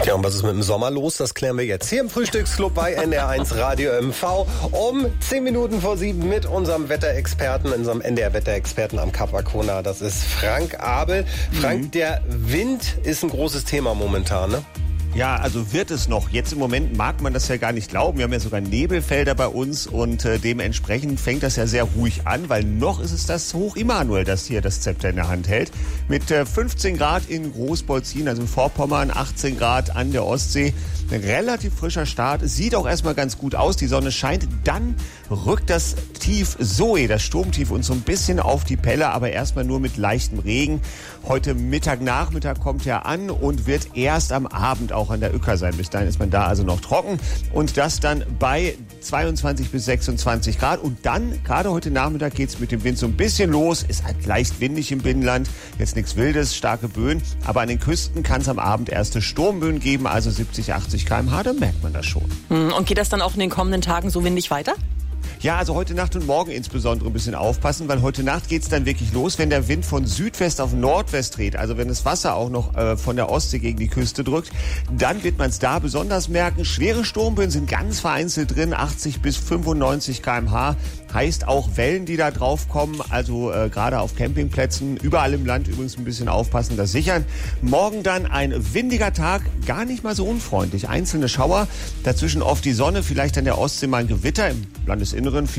Tja, und was ist mit dem Sommer los? Das klären wir jetzt hier im Frühstücksclub bei NDR1 Radio MV um 10 Minuten vor 7 mit unserem Wetterexperten, unserem NDR-Wetterexperten am Kap Arkona. Das ist Frank Abel. Frank, der Wind ist ein großes Thema momentan, ne? Ja, also wird es noch. Jetzt im Moment mag man das ja gar nicht glauben. Wir haben ja sogar Nebelfelder bei uns und dementsprechend fängt das ja sehr ruhig an, weil noch ist es das Hoch Immanuel, das hier das Zepter in der Hand hält. Mit 15 Grad in Großbolzin, also in Vorpommern, 18 Grad an der Ostsee. Ein relativ frischer Start. Es sieht auch erstmal ganz gut aus. Die Sonne scheint. Dann rückt das Tief Zoe, das Sturmtief, uns so ein bisschen auf die Pelle, aber erstmal nur mit leichtem Regen. Heute Nachmittag kommt er an und wird erst am Abend auch an der Uecker sein. Bis dahin ist man da also noch trocken und das dann bei 22 bis 26 Grad. Und dann, gerade heute Nachmittag, geht es mit dem Wind so ein bisschen los. Ist halt leicht windig im Binnenland. Jetzt nichts Wildes, starke Böen. Aber an den Küsten kann es am Abend erste Sturmböen geben, also 70, 80 km/h. Da merkt man das schon. Und geht das dann auch in den kommenden Tagen so windig weiter? Ja, also heute Nacht und morgen insbesondere ein bisschen aufpassen, weil heute Nacht geht's dann wirklich los, wenn der Wind von Südwest auf Nordwest dreht, also wenn das Wasser auch noch von der Ostsee gegen die Küste drückt, dann wird man es da besonders merken. Schwere Sturmböen sind ganz vereinzelt drin, 80 bis 95 km/h, heißt auch Wellen, die da drauf kommen, also gerade auf Campingplätzen, überall im Land übrigens ein bisschen aufpassen, das sichern. Morgen dann ein windiger Tag, gar nicht mal so unfreundlich, einzelne Schauer, dazwischen oft die Sonne, vielleicht an der Ostsee mal ein Gewitter, im Landesinneren